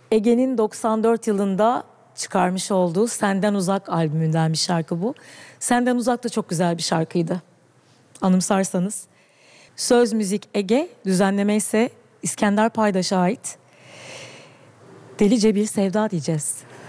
Ege'nin 94 yılında çıkarmış olduğu Senden Uzak albümünden bir şarkı bu. Senden Uzak da çok güzel bir şarkıydı. Anımsarsanız. Söz müzik Ege, düzenleme ise İskender Paydaş'a ait. Delice bir sevda diyeceğiz.